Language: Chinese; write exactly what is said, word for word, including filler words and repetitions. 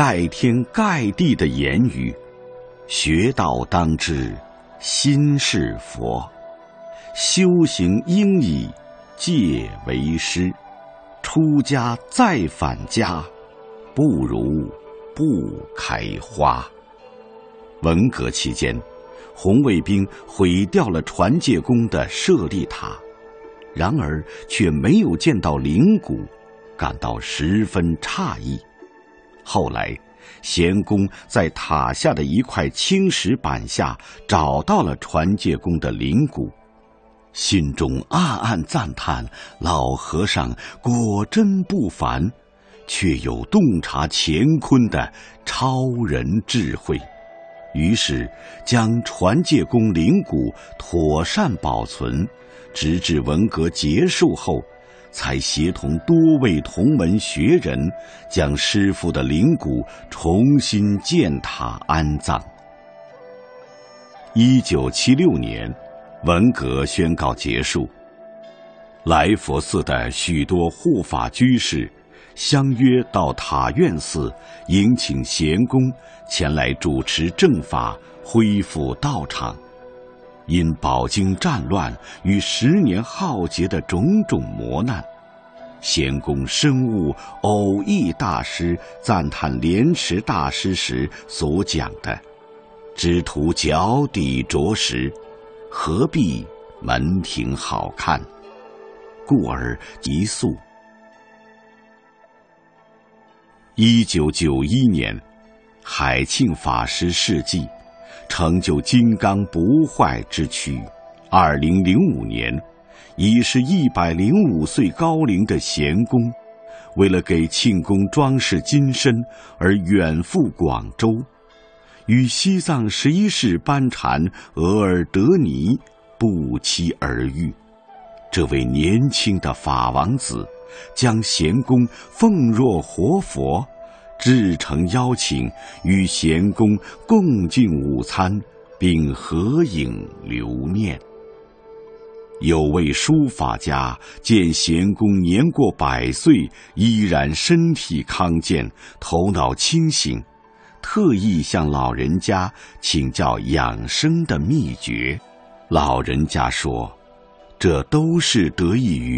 盖天盖地的言语，学道当知心是佛，修行应以戒为师，出家再返家，不如不开花。文革期间，红卫兵毁掉了传戒宫的舍利塔，然而却没有见到灵骨，感到十分诧异。后来咸公在塔下的一块青石板下找到了传戒宫的灵骨，心中暗暗赞叹老和尚果真不凡，却有洞察乾坤的超人智慧，于是将传戒宫灵骨妥善保存，直至文革结束后，才协同多位同门学人将师父的灵骨重新建塔安葬。一九七六年，文革宣告结束，来佛寺的许多护法居士相约到塔院寺迎请咸公前来主持正法，恢复道场。因饱经战乱与十年浩劫的种种磨难，咸公深悟偶益大师赞叹莲池大师时所讲的“只图脚底着实，何必门庭好看”，故而急速。一九九一年，海庆法师事迹，成就金刚不坏之躯。二零零五年，已是一百零五岁高龄的咸公，为了给庆功装饰金身而远赴广州，与西藏十一世班禅额尔德尼不期而遇。这位年轻的法王子将咸公奉若活佛，至诚邀请与咸公共进午餐，并合影留念。有位书法家见咸公年过百岁，依然身体康健，头脑清醒，特意向老人家请教养生的秘诀。老人家说，这都是得益于